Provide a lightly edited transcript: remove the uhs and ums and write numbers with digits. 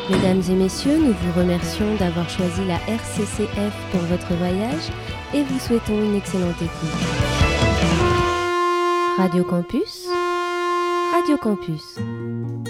Mesdames et messieurs, nous vous remercions d'avoir choisi la RCCF pour votre voyage et vous souhaitons une excellente écoute. Radio Campus, Radio Campus.